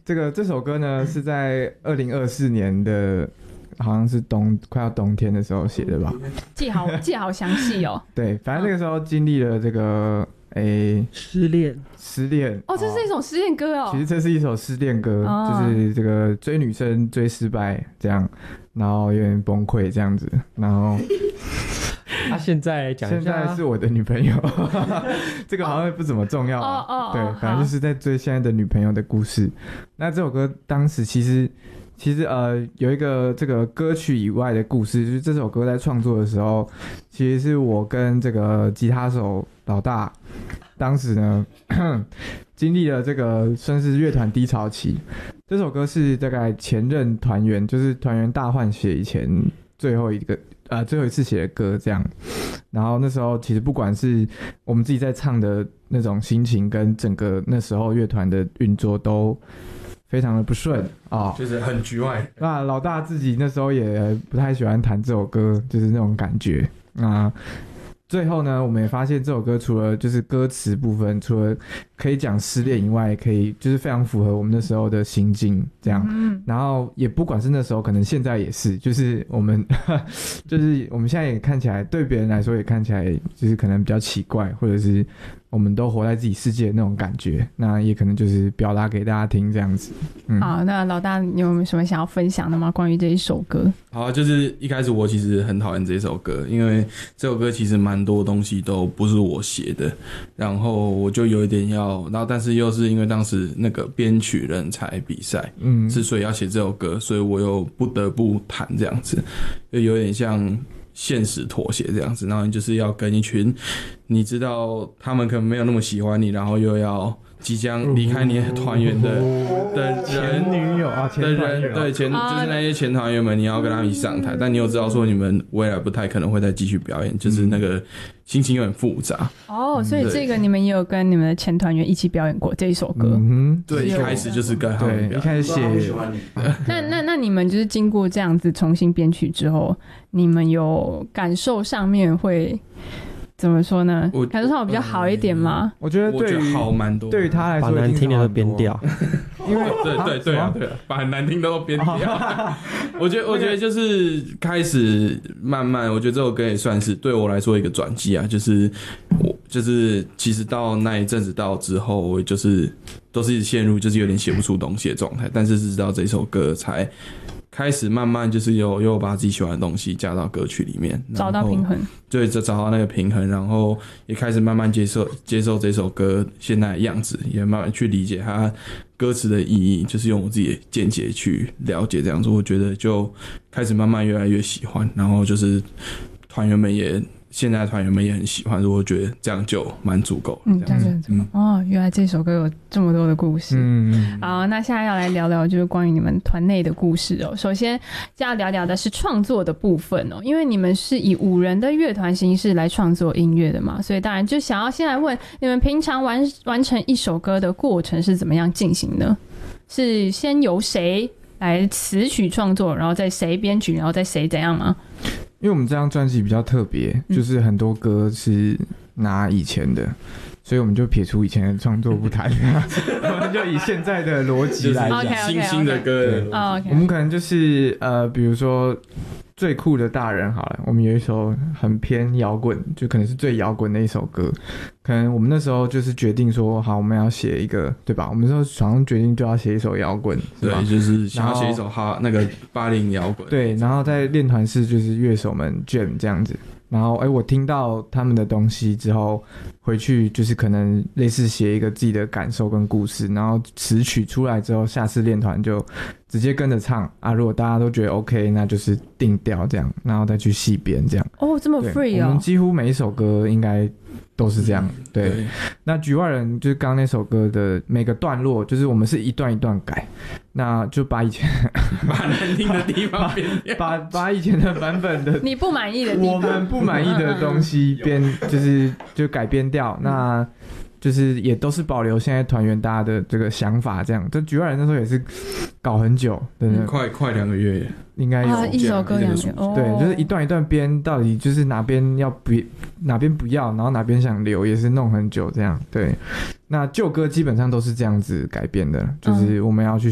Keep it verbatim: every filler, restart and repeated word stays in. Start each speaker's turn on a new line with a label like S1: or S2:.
S1: 这个这首歌呢是在二零二四年的，好像是冬快要冬天的时候写的吧？
S2: 记好记好详细哦。
S1: 对，反正那个时候经历了这个诶
S3: 失恋，
S1: 失恋
S2: 哦，这是一首失恋歌哦。
S1: 其实这是一首失恋歌，
S2: 哦、
S1: 就是这个追女生追失败这样，然后有点崩溃这样子，然后。
S3: 他、啊、现在讲一下，
S1: 现在是我的女朋友，这个好像不怎么重要、啊。
S2: 哦哦，
S1: 对，反正就是在追现在的女朋友的故事。那这首歌当时其实其实呃有一个这个歌曲以外的故事，就是这首歌在创作的时候，其实是我跟这个吉他手老大，当时呢经历了这个算是乐团低潮期。这首歌是大概前任团员，就是团员大换血以前最后一个。呃，最后一次写的歌这样，然后那时候其实不管是我们自己在唱的那种心情，跟整个那时候乐团的运作都非常的不顺啊、哦，
S4: 就是很局外。
S1: 那老大自己那时候也不太喜欢弹这首歌，就是那种感觉。那最后呢，我们也发现这首歌除了就是歌词部分，除了可以讲失恋以外，可以就是非常符合我们那时候的心境这样。嗯、然后也不管是那时候，可能现在也是，就是我们就是我们现在也看起来，对别人来说也看起来就是可能比较奇怪，或者是我们都活在自己世界的那种感觉。那也可能就是表达给大家听这样子。嗯、
S2: 好，那老大你有没有什么想要分享的吗？关于这一首歌？
S4: 好，就是一开始我其实很讨厌这首歌，因为这首歌其实蛮多东西都不是我写的，然后我就有一点要，然后但是又是因为当时那个编曲人才比赛，嗯，是所以要写这首歌，所以我又不得不弹这样子，就有点像现实妥协这样子，然后你就是要跟一群你知道他们可能没有那么喜欢你，然后又要即将离开你的团员的、哦、的人
S1: 前女友啊，前团员
S4: 对前、啊、就是那些前团员们，你要跟他们一起上台，但你又知道说你们未来不太可能会再继续表演，就是那个心情有点复杂。
S2: 哦，所以这个你们也有跟你们的前团员一起表演过这一首歌？
S1: 嗯，
S4: 对，一开始就是跟他们表演，
S1: 一开始写。
S2: 那那那你们就是经过这样子重新编曲之后，你们有感受上面会？怎么说呢？感受上有比较好一点吗？
S1: 我觉得对于
S4: 好蛮多，
S1: 对于他来说，
S3: 把难听的都编掉，
S4: 因为对对对啊对啊，把很难听的都编掉。我觉得我觉得就是开始慢慢，我觉得这首歌也算是对我来说一个转机啊，就是我就是其实到那一阵子到之后，我就是都是一直陷入就是有点写不出东西的状态，但是直到这首歌才。开始慢慢就是有有把自己喜欢的东西加到歌曲里面，
S2: 找到平衡，
S4: 对，就找到那个平衡，然后也开始慢慢接受接受这首歌现在的样子，也慢慢去理解它歌词的意义，就是用我自己的见解去了解这样子，我觉得就开始慢慢越来越喜欢，然后就是团员们也。现在团员们也很喜欢，我觉得这样就蛮足够。
S2: 嗯，这样就很足够。哦，原来这首歌有这么多的故事。嗯，好，那现在要来聊聊就是关于你们团内的故事哦。首先要聊聊的是创作的部分哦，因为你们是以五人的乐团形式来创作音乐的嘛，所以当然就想要先来问你们平常完完成一首歌的过程是怎么样进行呢？是先由谁来词曲创作，然后再谁编曲，然后再谁怎样吗？
S1: 因为我们这张专辑比较特别，就是很多歌是拿以前的，所以我们就撇除以前的创作不谈，我们就以现在的逻辑来讲，
S2: okay, okay, okay.
S4: 新兴的歌。
S2: Oh, okay.
S1: 我们可能就是呃，比如说最酷的大人好了，我们有一首很偏摇滚，就可能是最摇滚的一首歌。可能我们那时候就是决定说，好，我们要写一个，对吧？我们那时候好像决定就要写一首摇滚，
S4: 对，就是想要写一首哈那个八零摇滚。
S1: 对，然后在练团室就是乐手们 jam 这样子。然后哎，我听到他们的东西之后，回去就是可能类似写一个自己的感受跟故事，然后词曲出来之后，下次练团就直接跟着唱啊。如果大家都觉得 OK， 那就是定调这样，然后再去细编这样。
S2: 哦，这么 free 哦！
S1: 我们几乎每一首歌应该都是这样。对，对那局外人就是刚刚那首歌的每个段落，就是我们是一段一段改，那就把以前
S4: 把难听的地方变掉，
S1: 把把以前的版本的
S2: 你不满意的地方，
S1: 我们不满意的东西编，就是就改编掉。那就是也都是保留现在团员大家的这个想法，这样。这局外人那时候也是搞很久，真的、嗯、
S4: 快快两个月，
S1: 应该有、
S2: 啊、一首歌两个月，
S1: 对，就是一段一段编，到底就是哪边要不哪边不要，然后哪边想留，也是弄很久这样。对，那旧歌基本上都是这样子改编的，就是我们要去